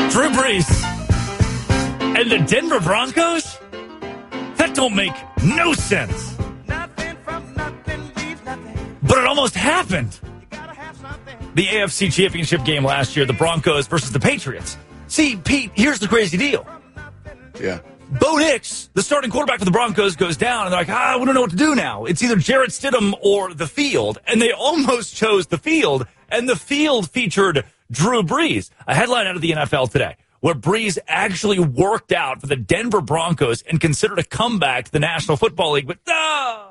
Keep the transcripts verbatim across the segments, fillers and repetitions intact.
Drew Brees and the Denver Broncos? That don't make no sense. Nothing from nothing leaves nothing. But it almost happened. The A F C Championship game last year, the Broncos versus the Patriots. See, Pete, here's the crazy deal. Yeah. Bo Nix, the starting quarterback for the Broncos, goes down, and they're like, ah, we don't know what to do now. It's either Jarrett Stidham or the field, and they almost chose the field, and the field featured Drew Brees. A headline out of the N F L today, where Brees actually worked out for the Denver Broncos and considered a comeback to the National Football League, but no!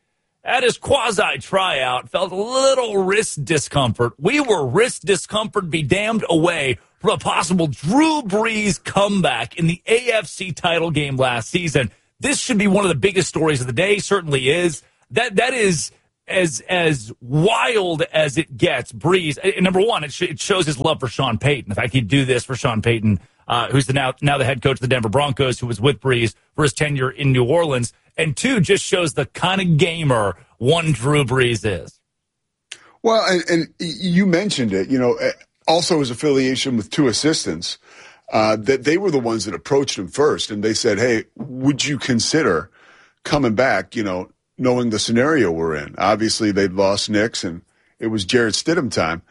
At his quasi-tryout, felt a little wrist discomfort. We were wrist discomfort be damned away from a possible Drew Brees comeback in the A F C title game last season. This should be one of the biggest stories of the day, certainly is. That That is as as wild as it gets. Brees, and number one, it, sh- it shows his love for Sean Payton. The fact he'd do this for Sean Payton, uh, who's the now, now the head coach of the Denver Broncos, who was with Brees for his tenure in New Orleans. And two, just shows the kind of gamer one Drew Brees is. Well, and, and you mentioned it, you know, also his affiliation with two assistants, uh, that they were the ones that approached him first. And they said, hey, would you consider coming back, you know, knowing the scenario we're in? Obviously, they'd lost Nix, and it was Jarrett Stidham time.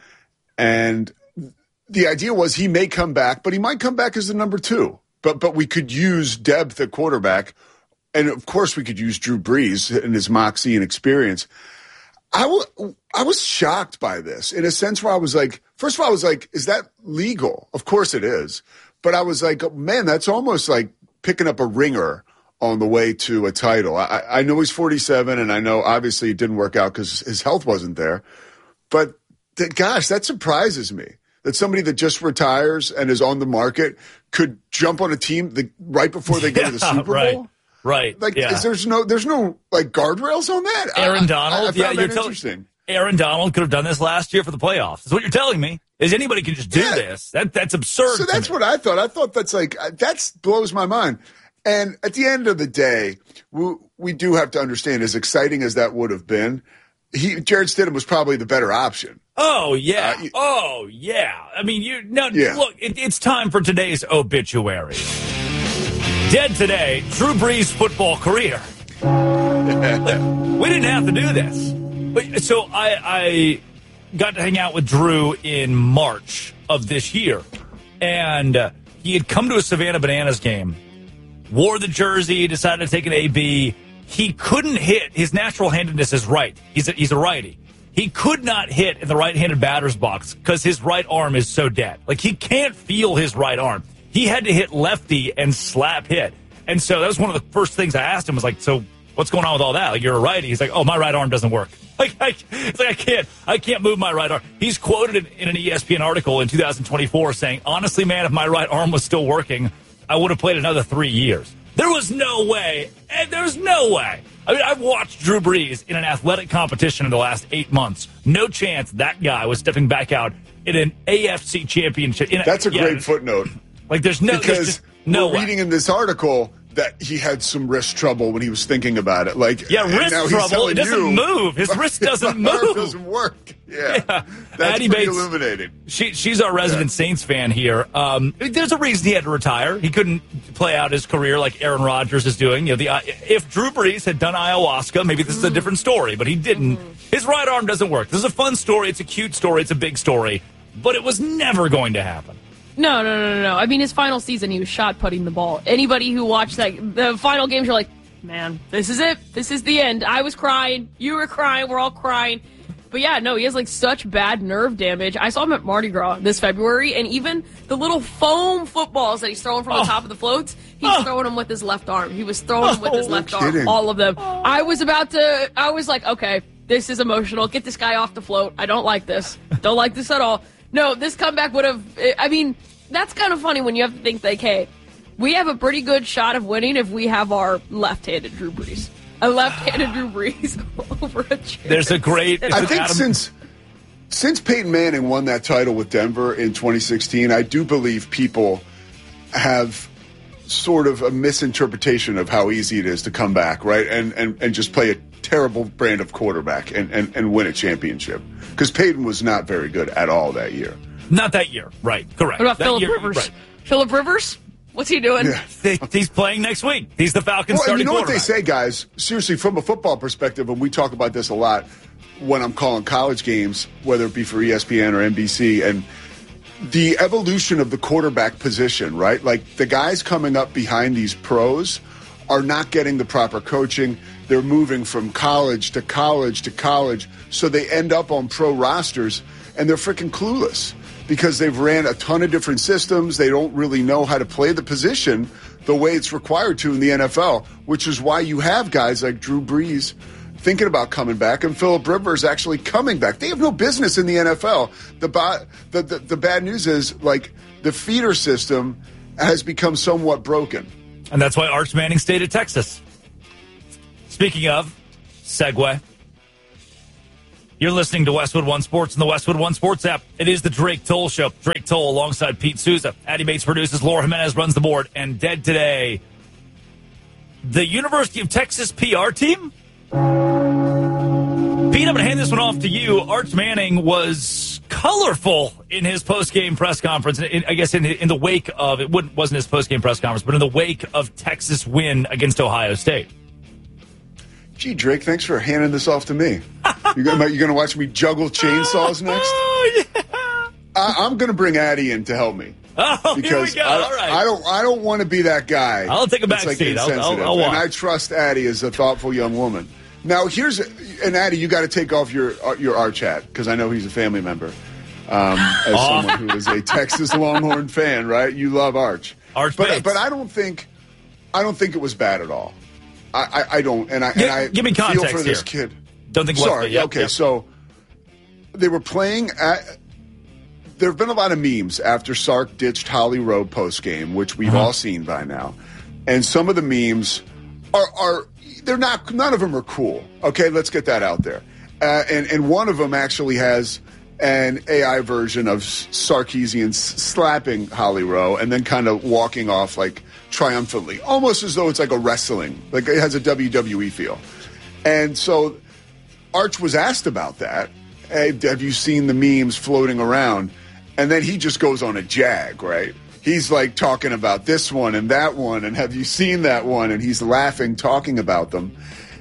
And the idea was he may come back, but he might come back as the number two. But but we could use depth at quarterback. And, of course, we could use Drew Brees and his moxie and experience. I, w- I was shocked by this in a sense where I was like, first of all, I was like, is that legal? Of course it is. But I was like, man, that's almost like picking up a ringer on the way to a title. I, I know he's forty-seven, and I know obviously it didn't work out because his health wasn't there. But, th- gosh, that surprises me. That somebody that just retires and is on the market could jump on a team the, right before they go to the Yeah, Super right. Bowl. Right. Like, yeah. is, there's no, there's no like guardrails on that. Aaron I, Donald. I, I found yeah, that you're telling interesting. Aaron Donald could have done this last year for the playoffs. That's what you're telling me. Is anybody can just do Yeah. this? That that's absurd. So that's what I thought. I thought that's like that blows my mind. And at the end of the day, we, we do have to understand, as exciting as that would have been, he Jarrett Stidham was probably the better option. Oh yeah. Uh, oh yeah. I mean, you no. Yeah. Look, it, it's time for today's obituary. Dead today, Drew Brees' football career. We didn't have to do this. But, so I, I got to hang out with Drew in March of this year. And uh, he had come to a Savannah Bananas game, wore the jersey, decided to take an A B. He couldn't hit. His natural handedness is right. He's a, he's a righty. He could not hit in the right-handed batter's box because his right arm is so dead. Like, he can't feel his right arm. He had to hit lefty and slap hit. And so that was one of the first things I asked him was like, so what's going on with all that? Like, you're a righty. He's like, oh, my right arm doesn't work. Like, I, it's like, I can't, I can't move my right arm. He's quoted in, in an E S P N article in two thousand twenty-four saying, honestly, man, if my right arm was still working, I would have played another three years. There was no way. And there's no way. I mean, I've watched Drew Brees in an athletic competition in the last eight months. No chance that guy was stepping back out in an A F C championship. In a, That's a yeah, great footnote. Like, there's no, because there's just no we're way. reading in this article that he had some wrist trouble when he was thinking about it. Like, Yeah, and wrist now he's trouble. telling It doesn't you, move. His wrist doesn't my arm move. doesn't work. Yeah, Yeah. that's Addie pretty Bates- illuminating. She, she's our resident Yeah. Saints fan here. Um, there's a reason he had to retire. He couldn't play out his career like Aaron Rodgers is doing. You know, the if Drew Brees had done ayahuasca, maybe this is a different story. But he didn't. His right arm doesn't work. This is a fun story. It's a cute story. It's a big story. But it was never going to happen. No, no, no, no, no. I mean, his final season, he was shot putting the ball. Anybody who watched that, the final games, you're like, man, this is it. This is the end. I was crying. You were crying. We're all crying. But yeah, no, he has like such bad nerve damage. I saw him at Mardi Gras this February, and even the little foam footballs that he's throwing from Oh. the top of the floats, he's Oh. throwing them with his left arm. He was throwing them with his Oh, left no arm. kidding. All of them. I was about to, I was like, okay, this is emotional. Get this guy off the float. I don't like this. Don't like this at all. No, this comeback would have, I mean, that's kind of funny when you have to think like, hey, we have a pretty good shot of winning if we have our left-handed Drew Brees. A left-handed Drew Brees over a chair. There's a great. I think Adam- since since Peyton Manning won that title with Denver in twenty sixteen, I do believe people have sort of a misinterpretation of how easy it is to come back, right? And and, and just play a terrible brand of quarterback and, and, and win a championship. Because Peyton was not very good at all that year. Not that year. Right. Correct. What about that Phillip year, Rivers? Right. Phillip Rivers? What's he doing? Yeah. He's playing next week. He's the Falcons Well, starting you know what they quarterback. say, guys? Seriously, from a football perspective, and we talk about this a lot when I'm calling college games, whether it be for E S P N or N B C, and the evolution of the quarterback position, right? Like the guys coming up behind these pros are not getting the proper coaching. They're moving from college to college to college, so they end up on pro rosters, and they're freaking clueless because they've ran a ton of different systems. They don't really know how to play the position the way it's required to in the N F L, which is why you have guys like Drew Brees thinking about coming back, and Phillip Rivers actually coming back. They have no business in the N F L. The, ba- the, the, the bad news is, like, the feeder system has become somewhat broken. And that's why Arch Manning stayed at Texas. Speaking of, segue. You're listening to Westwood One Sports and the Westwood One Sports app. It is the Drake Toll Show. Drake Toll alongside Pete Souza. Addie Bates produces. Laura Jimenez runs the board. And dead today, the University of Texas P R team? Pete, I'm going to hand this one off to you. Arch Manning was colorful in his post-game press conference. In, I guess in, in the wake of, it wouldn't, wasn't his post-game press conference, but in the wake of Texas win against Ohio State. Gee, Drake, thanks for handing this off to me. You're gonna, you're gonna watch me juggle chainsaws next? Oh, yeah. I, I'm going to bring Addie in to help me. Oh, Because here we go. I, All right. I don't. I don't want to be that guy. I'll take a that's, back like, seat. I'll- I'll- insensitive. I'll walk. And I trust Addie as a thoughtful young woman. Now, here's and Addie, you got to take off your uh, your Arch hat because I know he's a family member. Um, as Oh. someone who is a Texas Longhorn fan, right? You love Arch. Arch but Bates. but I don't think I don't think it was bad at all. I, I, I don't, and I Gi- and I give me feel context for this here. kid. Don't think it was, Sorry. but yep, okay, yep. so they were playing at. There have been a lot of memes after Sark ditched Holly Rowe post game, which we've Uh-huh. all seen by now, and some of the memes are are they're not. None of them are cool. Okay, let's get that out there. Uh, and and one of them actually has an A I version of Sarkeesian slapping Holly Rowe and then kind of walking off like triumphantly, almost as though it's like a wrestling, like it has a W W E feel. And so Arch was asked about that. Hey, have you seen the memes floating around? And then he just goes on a jag, right? He's like talking about this one and that one, and have you seen that one? And he's laughing, talking about them.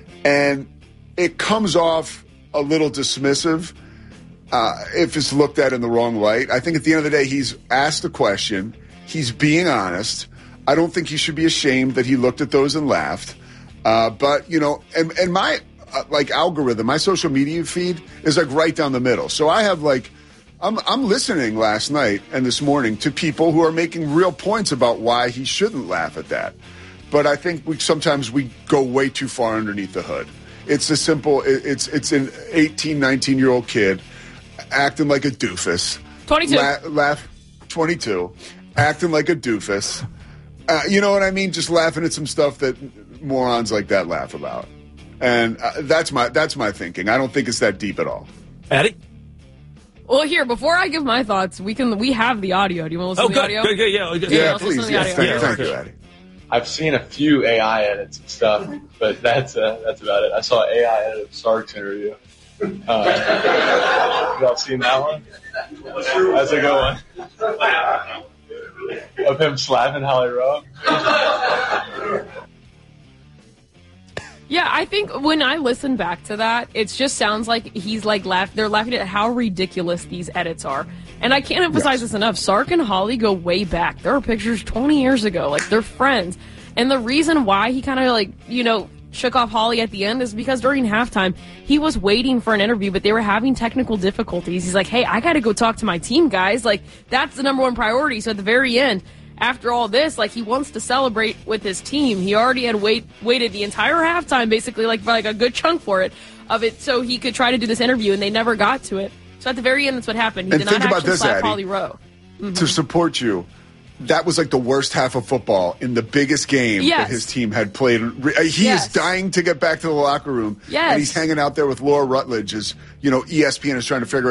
And it comes off a little dismissive uh, if it's looked at in the wrong light. I think at the end of the day, he's asked a question. He's being honest. I don't think he should be ashamed that he looked at those and laughed. Uh, but, you know, and, and my, uh, like, algorithm, my social media feed is, like, right down the middle. So I have, like, I'm, I'm listening last night and this morning to people who are making real points about why he shouldn't laugh at that. But I think we sometimes we go way too far underneath the hood. It's a simple, it, it's it's an eighteen, nineteen-year-old kid acting like a doofus. twenty-two. La- laugh, twenty-two, acting like a doofus. Uh, you know what I mean? Just laughing at some stuff that morons like that laugh about. And uh, that's my that's my thinking. I don't think it's that deep at all. Addie? Well, here, before I give my thoughts, we can we have the audio. Do you want to Oh, listen to good, the audio? good, good, yeah. good. Yeah, Yeah, let's listen please. to the Yes, audio. thank, Yeah, thank sure. you, Addie. I've seen a few A I edits and stuff, but that's uh, that's about it. I saw an A I edit of Sark's interview. Uh, y'all seen that one? That's a good one. Of him slapping Holly Rowe. Yeah, I think when I listen back to that, it just sounds like he's like laugh. They're laughing at how ridiculous these edits are, and I can't emphasize Yes. this enough. Sark and Holly go way back. There are pictures twenty years ago, like they're friends. And the reason why he kind of like you know shook off Holly at the end is because during halftime he was waiting for an interview, but they were having technical difficulties. He's like, "Hey, I got to go talk to my team, guys. Like that's the number one priority." So at the very end, after all this, like he wants to celebrate with his team. He already had wait waited the entire halftime, basically, like for like a good chunk for it of it, so he could try to do this interview, and they never got to it. So at the very end, that's what happened. He And did think not about actually this, slap Addie. Holly Rowe. To support you, that was like the worst half of football in the biggest game Yes. that his team had played. He Yes. is dying to get back to the locker room. Yes. And he's hanging out there with Laura Rutledge as, you know, E S P N is trying to figure it out.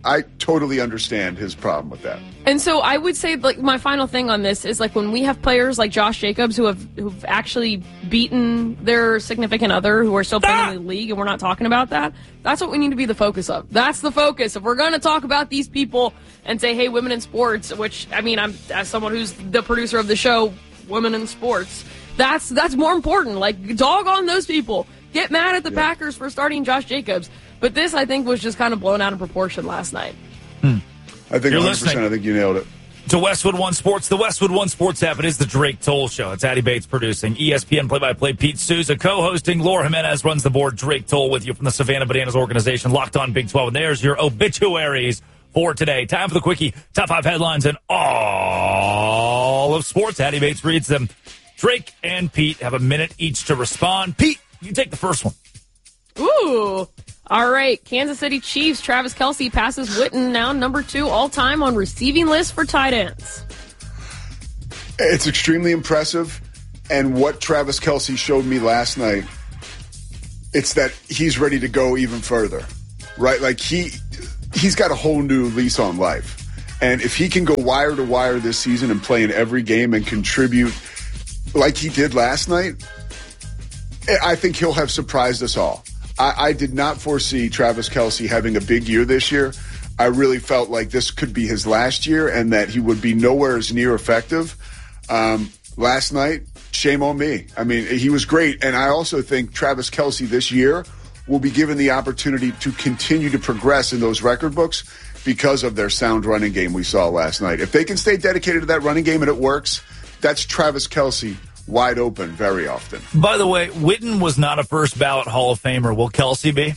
I totally understand his problem with that. And so I would say, like, my final thing on this is, like, when we have players like Josh Jacobs who have who've actually beaten their significant other who are still playing ah! in the league, and we're not talking about that, that's what we need to be the focus of. That's the focus. If we're going to talk about these people and say, hey, women in sports, which, I mean, I'm as someone who's the producer of the show, Women in Sports, that's that's more important. Like, dog on those people. Get mad at the yeah. Packers for starting Josh Jacobs. But this, I think, was just kind of blown out of proportion last night. Hmm. I think You're one hundred percent. listening. I think you nailed it. To Westwood One Sports, the Westwood One Sports app. It is the Drake Toll Show. It's Addy Bates producing. E S P N play-by-play Pete Souza co-hosting. Laura Jimenez runs the board. Drake Toll with you from the Savannah Bananas organization. Locked on Big twelve. And there's your obituaries for today. Time for the quickie. Top five headlines in all of sports. Addy Bates reads them. Drake and Pete have a minute each to respond. Pete, you take the first one. Ooh. All right. Kansas City Chiefs. Travis Kelce passes Witten, now number two all-time on receiving list for tight ends. It's extremely impressive. And what Travis Kelce showed me last night, it's that he's ready to go even further, right? Like he, he's got a whole new lease on life. And if he can go wire to wire this season and play in every game and contribute like he did last night, I think he'll have surprised us all. I, I did not foresee Travis Kelce having a big year this year. I really felt like this could be his last year and that he would be nowhere as near effective. Um, last night, shame on me. I mean, he was great. And I also think Travis Kelce this year will be given the opportunity to continue to progress in those record books because of their sound running game we saw last night. If they can stay dedicated to that running game and it works, that's Travis Kelce wide open very often. By the way, Witten was not a first ballot Hall of Famer. Will Kelce be?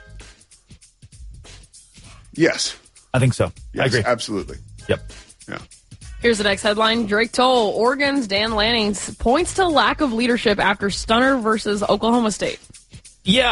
Yes. I think so. Yes, I agree. Absolutely. Yep. Yeah. Here's the next headline. Drake Toll, Oregon's Dan Lanning points to lack of leadership after stunner versus Oklahoma State. Yeah,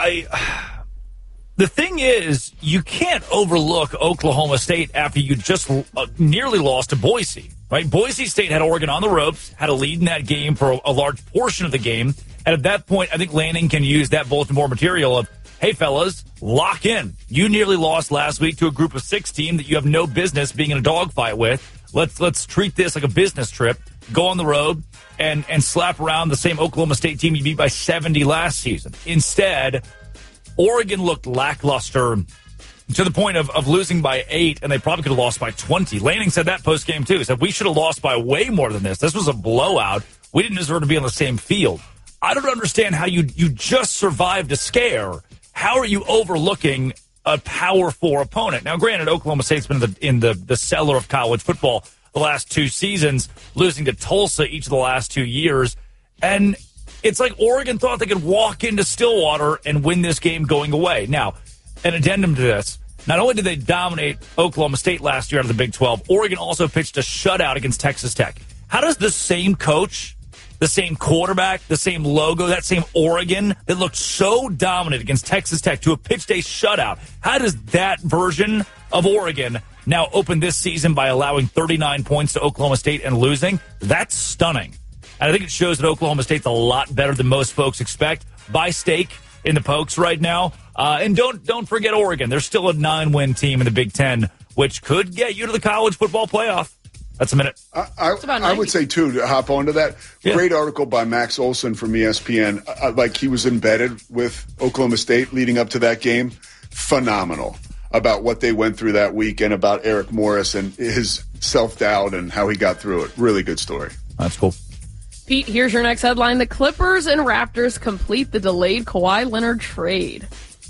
I... The thing is, you can't overlook Oklahoma State after you just uh, nearly lost to Boise, right? Boise State had Oregon on the ropes, had a lead in that game for a, a large portion of the game. And at that point, I think Lanning can use that bulletin board material of, hey, fellas, lock in. You nearly lost last week to a group of six team that you have no business being in a dogfight with. Let's let's treat this like a business trip. Go on the road and, and slap around the same Oklahoma State team you beat by seventy last season. Instead, Oregon looked lackluster to the point of, of losing by eight, and they probably could have lost by twenty. Lanning said that post-game, too. He said, we should have lost by way more than this. This was a blowout. We didn't deserve to be on the same field. I don't understand how you you just survived a scare. How are you overlooking a Power Four opponent? Now, granted, Oklahoma State's been in the, in the, the cellar of college football the last two seasons, losing to Tulsa each of the last two years. And it's like Oregon thought they could walk into Stillwater and win this game going away. Now, an addendum to this. Not only did they dominate Oklahoma State last year out of the Big twelve, Oregon also pitched a shutout against Texas Tech. How does the same coach, the same quarterback, the same logo, that same Oregon that looked so dominant against Texas Tech to have pitched a shutout, how does that version of Oregon now open this season by allowing thirty-nine points to Oklahoma State and losing? That's stunning. And I think it shows that Oklahoma State's a lot better than most folks expect. Buy steak in the Pokes right now. Uh, and don't don't forget Oregon. They're still a nine-win team in the Big Ten, which could get you to the college football playoff. That's a minute. I, I, I would say, too, to hop onto that, yeah. Great article by Max Olson from E S P N. Uh, like he was embedded with Oklahoma State leading up to that game. Phenomenal about what they went through that week and about Eric Morris and his self-doubt and how he got through it. Really good story. That's cool. Pete, here's your next headline. The Clippers and Raptors complete the delayed Kawhi Leonard trade.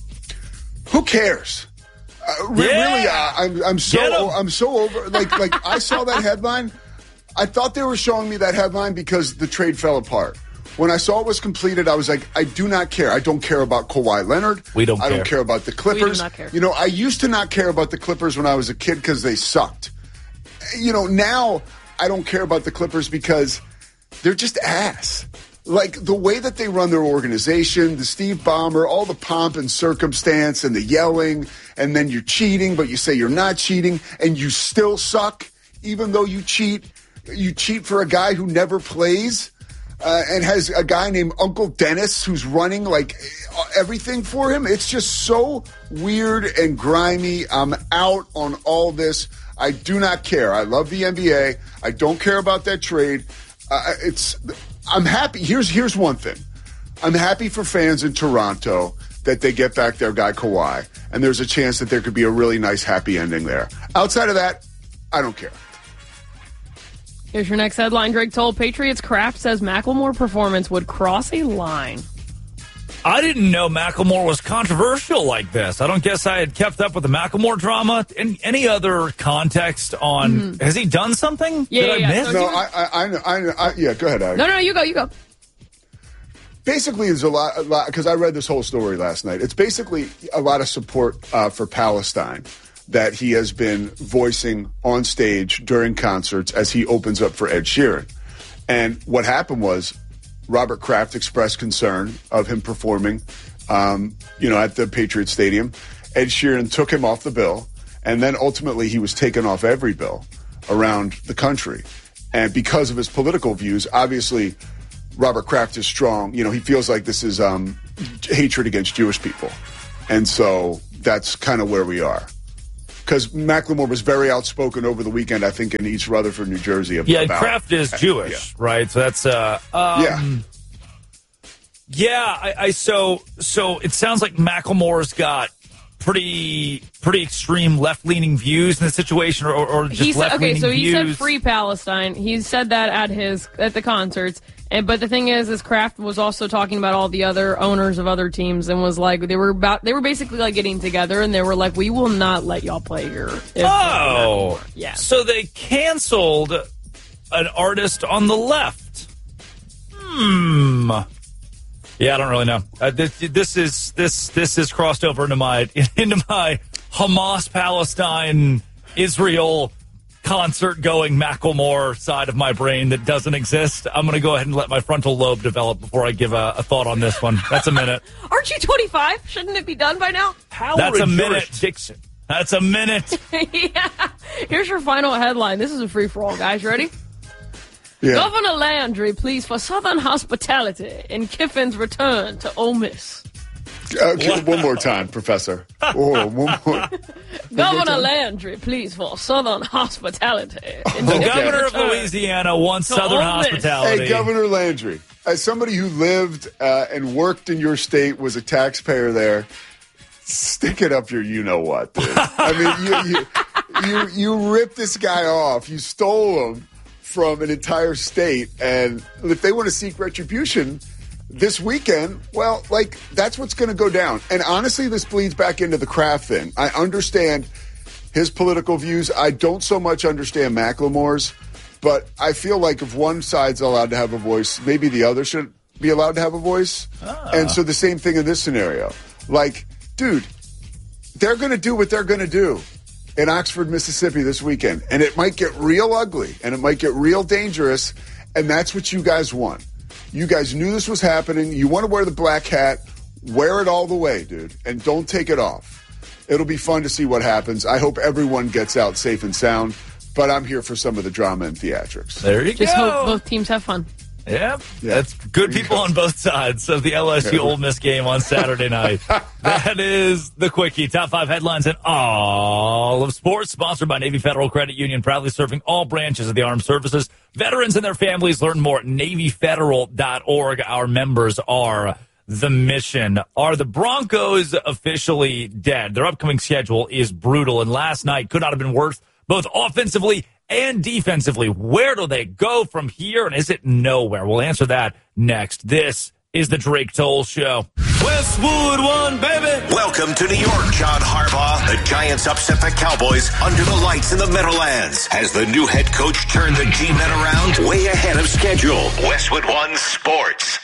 Who cares? Uh, re- yeah. Really, uh, I'm, I'm so I'm so over. Like like I saw that headline. I thought they were showing me that headline because the trade fell apart. When I saw it was completed, I was like, I do not care. I don't care about Kawhi Leonard. We don't I care. don't care about the Clippers. We do not care. You know, I used to not care about the Clippers when I was a kid because they sucked. You know, now I don't care about the Clippers because they're just ass. Like, the way that they run their organization, the Steve Ballmer, all the pomp and circumstance and the yelling, and then you're cheating, but you say you're not cheating, and you still suck, even though you cheat. You cheat for a guy who never plays. uh, and has a guy named Uncle Dennis who's running like everything for him. It's just so weird and grimy. I'm out on all this. I do not care. I love the N B A. I don't care about that trade. Uh, it's. I'm happy. Here's here's one thing. I'm happy for fans in Toronto that they get back their guy Kawhi, and there's a chance that there could be a really nice happy ending there. Outside of that, I don't care. Here's your next headline. Drake told Patriots Kraft says Macklemore performance would cross a line. I didn't know Macklemore was controversial like this. I don't guess I had kept up with the Macklemore drama. Any, any other context on, mm-hmm. has he done something yeah, that yeah, I yeah. missed? So no, I, I, I, know, I, know, I, yeah, go ahead, Alex. No, no, you go, you go. Basically, there's a lot, a lot, because I read this whole story last night. It's basically a lot of support uh, for Palestine that he has been voicing on stage during concerts as he opens up for Ed Sheeran. And what happened was, Robert Kraft expressed concern of him performing, um, you know, at the Patriot Stadium. Ed Sheeran took him off the bill, and then ultimately he was taken off every bill around the country. And because of his political views, obviously Robert Kraft is strong. You know, he feels like this is um, hatred against Jewish people. And so that's kind of where we are. Because Macklemore was very outspoken over the weekend, I think, in East Rutherford, New Jersey. About, yeah, Kraft is Jewish, yeah. right? So that's uh, um, yeah, yeah. I, I so so it sounds like Macklemore's got pretty pretty extreme left leaning views in the situation, or, or just he said, left leaning okay. So views. he said free Palestine. He said that at his at the concerts. And, but the thing is, is Kraft was also talking about all the other owners of other teams and was like, they were about, they were basically like getting together and they were like, we will not let y'all play here. If oh, yeah. So they canceled an artist on the left. Hmm. Yeah, I don't really know. Uh, this, this is this this is crossed over into my into my Hamas, Palestine, Israel concert-going Macklemore side of my brain that doesn't exist. I'm going to go ahead and let my frontal lobe develop before I give a, a thought on this one. That's a minute. Aren't you twenty-five? Shouldn't it be done by now? How That's a minute, Dixon. That's a minute. Yeah. Here's your final headline. This is a free-for-all, guys. Ready? Yeah. Governor Landry pleads for Southern hospitality in Kiffin's return to Ole Miss. Uh, one more time, Professor. Oh, one more. Governor Landry pleads for Southern hospitality. In the okay. governor of Louisiana wants Southern hospitality. Hey, Governor Landry, as somebody who lived uh, and worked in your state, was a taxpayer there, stick it up your you-know-what, dude. I mean, you, you, you, you ripped this guy off. You stole him from an entire state, and if they want to seek retribution this weekend, well, like, that's what's going to go down. And honestly, this bleeds back into the Kraft thing. I understand his political views. I don't so much understand Macklemore's, but I feel like if one side's allowed to have a voice, maybe the other should be allowed to have a voice. Ah. And so the same thing in this scenario. Like, dude, they're going to do what they're going to do in Oxford, Mississippi this weekend. And it might get real ugly, and it might get real dangerous, and that's what you guys want. You guys knew this was happening. You want to wear the black hat. Wear it all the way, dude, and don't take it off. It'll be fun to see what happens. I hope everyone gets out safe and sound, but I'm here for some of the drama and theatrics. There you Just go. hope both teams have fun. Yep. Yeah, that's good people on both sides of the L S U Ole Miss game on Saturday night. That is the Quickie. Top five headlines in all of sports, sponsored by Navy Federal Credit Union, proudly serving all branches of the armed services. Veterans and their families. Learn more at Navy Federal dot org. Our members are the mission. Are the Broncos officially dead? Their upcoming schedule is brutal, and last night could not have been worse, both offensively and defensively. Where do they go from here, and is it nowhere? We'll answer that next. This is the Drake Toll Show. Westwood One, baby. Welcome to New York, John Harbaugh. The Giants upset the Cowboys under the lights in the Meadowlands as the new head coach turned the G-men around way ahead of schedule. Westwood One Sports.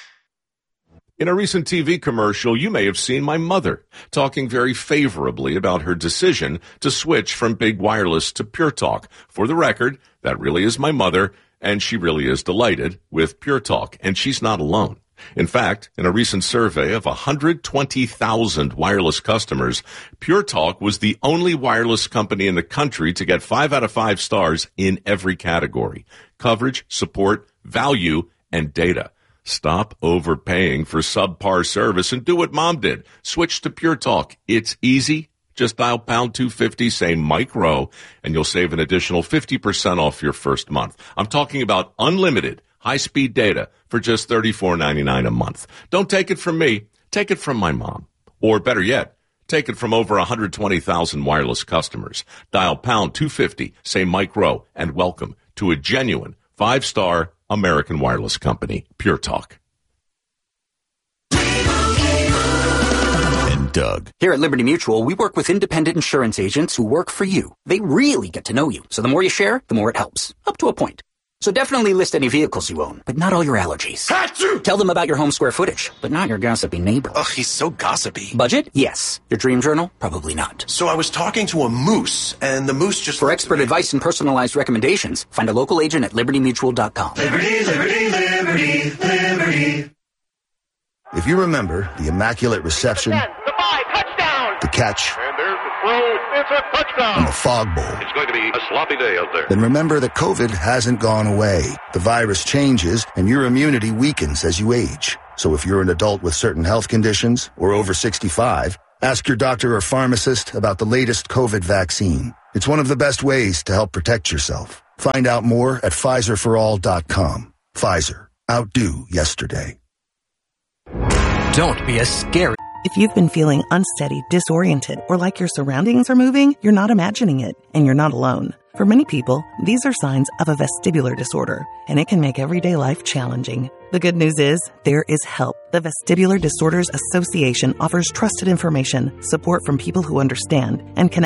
In a recent T V commercial, you may have seen my mother talking very favorably about her decision to switch from Big Wireless to Pure Talk. For the record, that really is my mother, and she really is delighted with Pure Talk, and she's not alone. In fact, in a recent survey of one hundred twenty thousand wireless customers, Pure Talk was the only wireless company in the country to get five out of five stars in every category: coverage, support, value, and data. Stop overpaying for subpar service and do what Mom did. Switch to Pure Talk. It's easy. Just dial pound two fifty, say Mike Rowe, and you'll save an additional fifty percent off your first month. I'm talking about unlimited high-speed data for just thirty-four ninety-nine a month. Don't take it from me. Take it from my mom. Or better yet, take it from over one hundred twenty thousand wireless customers. Dial pound two fifty, say Mike Rowe, and welcome to a genuine five-star American wireless company, Pure Talk. Doug. Here at Liberty Mutual, we work with independent insurance agents who work for you. They really get to know you, so the more you share, the more it helps. Up to a point. So definitely list any vehicles you own, but not all your allergies. Achoo! Tell them about your home square footage, but not your gossipy neighbor. Ugh, he's so gossipy. Budget? Yes. Your dream journal? Probably not. So I was talking to a moose, and the moose just... For expert advice and personalized recommendations, find a local agent at liberty mutual dot com. Liberty, liberty, liberty, liberty. If you remember the Immaculate Reception, the five, touchdown, the catch, and there's the throw, it's a touchdown, and the Fog Bowl, it's going to be a sloppy day out there. Then remember that COVID hasn't gone away. The virus changes, and your immunity weakens as you age. So if you're an adult with certain health conditions or over sixty-five, ask your doctor or pharmacist about the latest COVID vaccine. It's one of the best ways to help protect yourself. Find out more at Pfizer for all dot com. Pfizer. Outdo yesterday. Don't be a scary. If you've been feeling unsteady, disoriented, or like your surroundings are moving, you're not imagining it, and you're not alone. For many people, these are signs of a vestibular disorder, and it can make everyday life challenging. The good news is, there is help. The Vestibular Disorders Association offers trusted information, support from people who understand, and connect